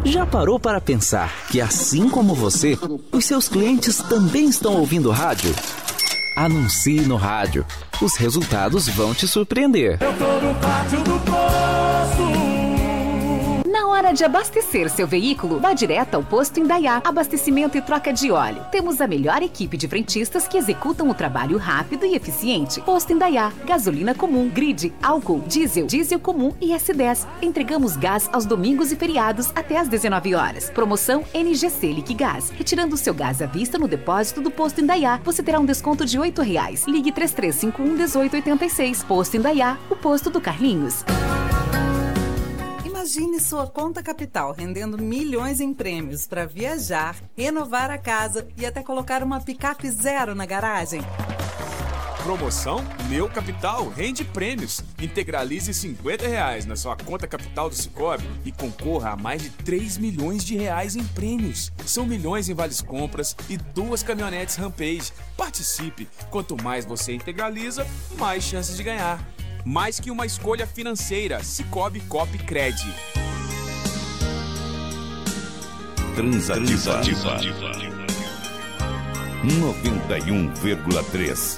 Já parou para pensar que, assim como você, os seus clientes também estão ouvindo rádio? Anuncie no rádio. Os resultados vão te surpreender. Eu tô no pátio do posto. Na hora de abastecer seu veículo, vá direto ao Posto Indaiá. Abastecimento e troca de óleo. Temos a melhor equipe de frentistas que executam o trabalho rápido e eficiente. Posto Indaiá. Gasolina comum, grid, álcool, diesel comum e S10. Entregamos gás aos domingos e feriados até às 19 horas. Promoção NGC Liquigás. Retirando o seu gás à vista no depósito do Posto Indaiá, você terá um desconto de R$8. Ligue 3351-1886. Posto Indaiá, o posto do Carlinhos. Imagine sua conta capital rendendo milhões em prêmios para viajar, renovar a casa e até colocar uma picape zero na garagem. Promoção Meu Capital rende prêmios. Integralize R$50 na sua conta capital do Sicoob e concorra a mais de 3 milhões de reais em prêmios. São milhões em vales compras e 2 caminhonetes Rampage. Participe! Quanto mais você integraliza, mais chances de ganhar. Mais que uma escolha financeira, Sicoob Coop Cred. Transativa 91,3.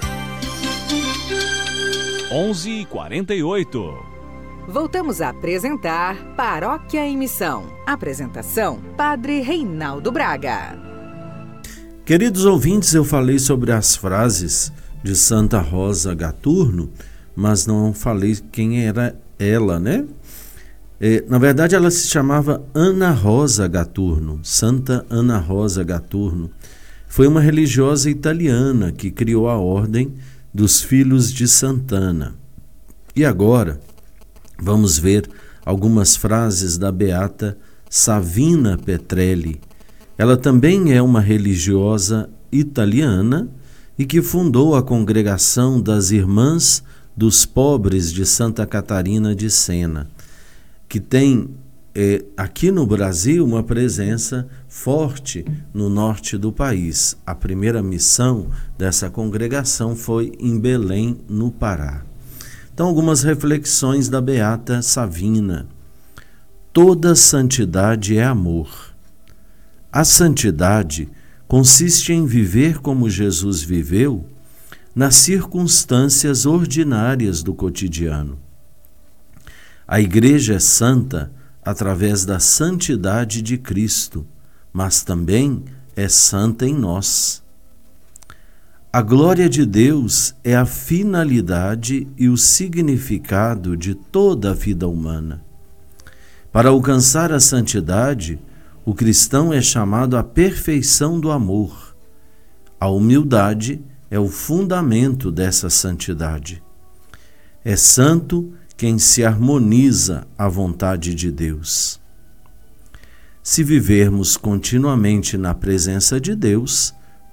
11h48. Voltamos a apresentar Paróquia em Missão. Apresentação, Padre Reinaldo Braga. Queridos ouvintes, eu falei sobre as frases de Santa Rosa Gaturno, mas não falei quem era ela, né? Na verdade, ela se chamava Ana Rosa Gaturno, Santa Ana Rosa Gaturno. Foi uma religiosa italiana que criou a Ordem dos Filhos de Sant'Anna. E agora, vamos ver algumas frases da beata Savina Petrelli. Ela também é uma religiosa italiana e que fundou a Congregação das Irmãs dos Pobres de Santa Catarina de Sena, que tem aqui no Brasil uma presença forte no norte do país. A primeira missão dessa congregação foi em Belém, no Pará. Então, algumas reflexões da beata Savina. Toda santidade é amor. A santidade consiste em viver como Jesus viveu, nas circunstâncias ordinárias do cotidiano. A Igreja é santa através da santidade de Cristo, mas também é santa em nós. A glória de Deus é a finalidade e o significado de toda a vida humana. Para alcançar a santidade, o cristão é chamado à perfeição do amor. A humildade é o fundamento dessa santidade. É santo quem se harmoniza à vontade de Deus. Se vivermos continuamente na presença de Deus,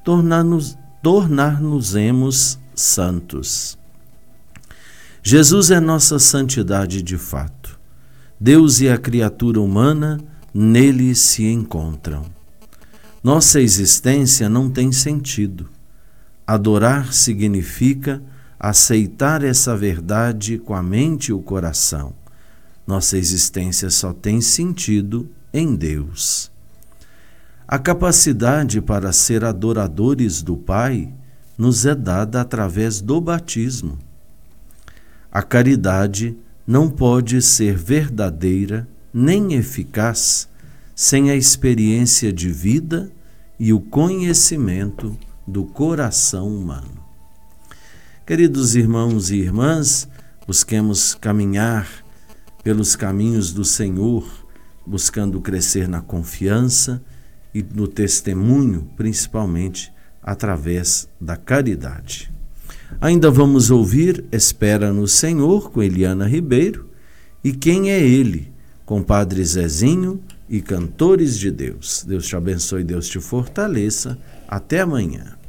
tornar-nos-emos santos. Jesus é nossa santidade de fato. Deus e a criatura humana nele se encontram. Nossa existência não tem sentido. Adorar significa aceitar essa verdade com a mente e o coração. Nossa existência só tem sentido em Deus. A capacidade para ser adoradores do Pai nos é dada através do batismo. A caridade não pode ser verdadeira nem eficaz sem a experiência de vida e o conhecimento do coração humano. Queridos irmãos e irmãs, busquemos caminhar pelos caminhos do Senhor, buscando crescer na confiança e no testemunho, principalmente através da caridade. Ainda vamos ouvir Espera no Senhor, com Eliana Ribeiro, e Quem é Ele, com Padre Zezinho e Cantores de Deus. Deus te abençoe, Deus te fortaleça. Até amanhã.